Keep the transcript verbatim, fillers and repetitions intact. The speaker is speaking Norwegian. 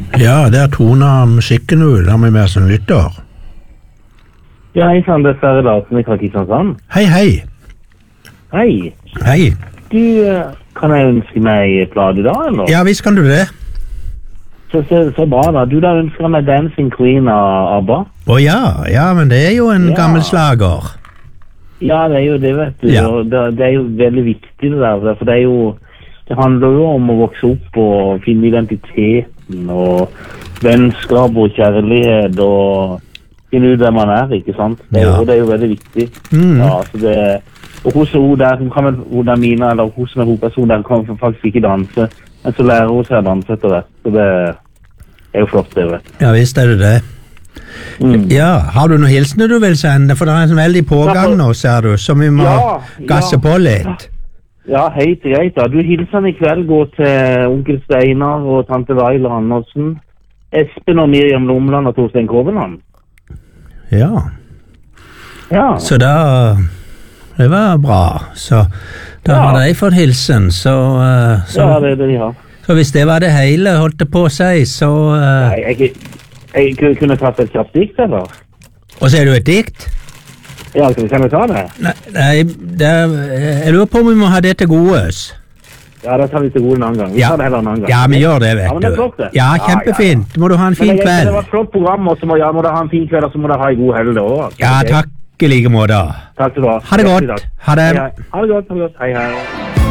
Ja, der toner musikken ut, har vi med som lytter. Ja, hei sann, det er Sverre Larsen fra Kristiansand. Hei, hei. Hei. Hei. Du, eh, kan jeg ønske meg plade i dag, eller? Ja, visst kan du det. Så, så, så bra da. Du da ønsker meg Dancing Queen av ABBA. Å ja, ja, men det er jo en Ja. gammel slager. Ja, det er jo det, vet du. Ja. Og det, det er jo veldig viktig det der, for det er jo, det handler jo om å vokse opp og finne identiteten og vennskap og kjærlighet og finne ut hvem man er, ikke sant? Det, er jo- Ja. Og det er jo veldig viktig. Mm. Ja, så det, og hos hun der, hun kan vel, hun der Mina, eller hun som er hovedperson der, kan faktisk ikke danse, men så lærer hun seg å danse etter det. Så det er jo flott, det, vet du. Ja, visst er det det. Mm. Ja, har du noen hilsener du vil sende? For det er en veldig pågang nå, ser du, så vi må Ja, gasse ja. på litt. Ja, helt greit da. Du hilser i kveld går til onkel Steinar og tante Laila Andersen, Espen og Miriam Lomland og Torstein Kovenland. Ja, Ja, så da, det var bra. Så da Ja. har de fått hilsen, så, eh, så, ja, det er det de har. så hvis det var det hele holdt det på å si, så... eh, Nei, jeg, jeg, jeg kunne tatt et kjapt dikt, eller? Og så er det jo et dikt? Ja, kan kan jeg ta det? Nei, nei det, jeg lurer på om vi må ha det til godes. Ja, da tar vi til gode en annen gang. Vi Ja. tar det heller en annen gang. Ja, vi gjør det, Ja, men vet det er du. flott, det. Ja, Ja, kjempefint. Må du ha en Men fin jeg, det kveld. var et flott program, og så må, ja, må dere ha en fin kveld, og så må dere ha en god helg også. Ja, takk i like måte. Takk skal du ha. Ha det godt. Ha det. Hei, hei. Ha det godt, ha det godt. Hei, hei.